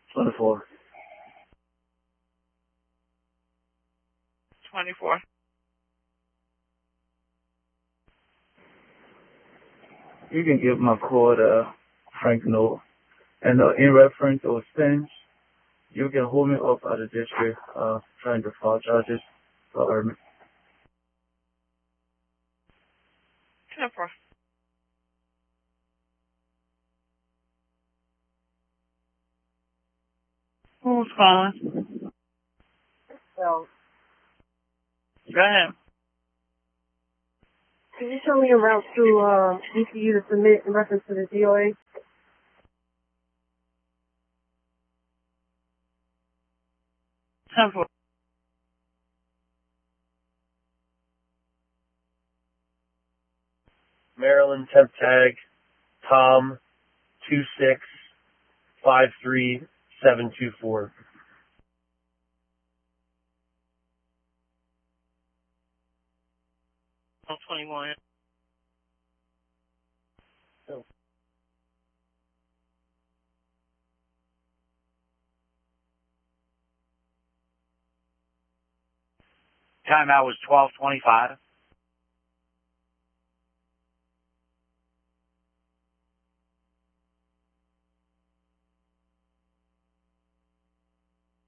24. 24. You can give my call to Frank Noel. And in reference or Spanish, you can hold me up at the district trying to file charges for Irma. 24. Who's calling? So, Go ahead. can you show me a route to ECU to submit in reference to the DOA? 10-4. Maryland temp tag Tom 2653724. 21. Oh. Timeout was 12:25.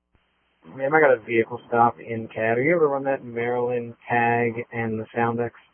Ma'am, I got a vehicle stop in CAD. Are you able to run that Maryland tag and the Soundex?